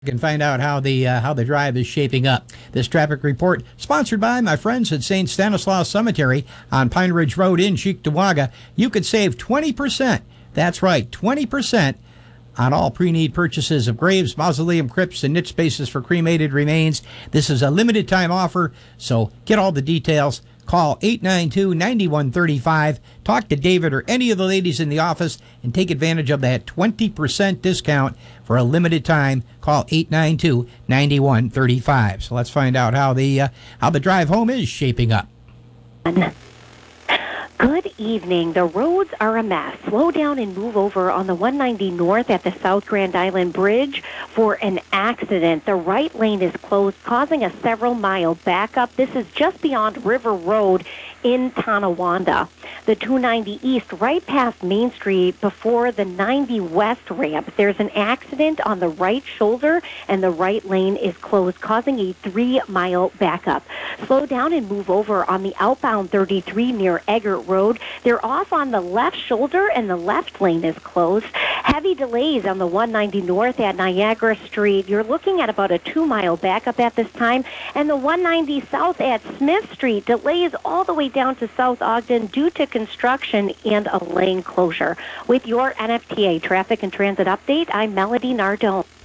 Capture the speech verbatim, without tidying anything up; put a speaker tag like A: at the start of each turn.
A: And find out how the uh, how the drive is shaping up. This traffic report sponsored by my friends at Saint Stanislaus Cemetery on Pine Ridge Road in Cheektowaga. You could save twenty percent. That's right, twenty percent on all pre-need purchases of graves, mausoleum crypts, and niche spaces for cremated remains. This is a limited time offer, so get all the details. Call eight nine two, nine one three five. Talk to David or any of the ladies in the office and take advantage of that twenty percent discount for a limited time. Call eight nine two, nine one three five. So let's find out how the uh, how the drive home is shaping up.
B: Good evening. The roads are a mess. Slow down and move over on the one ninety North at the South Grand Island Bridge for an accident. The right lane is closed, causing a several mile backup. This is just beyond River Road in Tonawanda. The two ninety East, right past Main Street before the ninety West ramp. There's an accident on the right shoulder, and the right lane is closed, causing a three-mile backup. Slow down and move over on the outbound thirty-three near Eggert Road. They're off on the left shoulder, and the left lane is closed. Heavy delays on the one ninety North at Niagara Street. You're looking at about a two-mile backup at this time. And the one ninety South at Smith Street. Delays all the way down to South Ogden due to construction and a lane closure. With your N F T A Traffic and Transit Update, I'm Melody Nardone.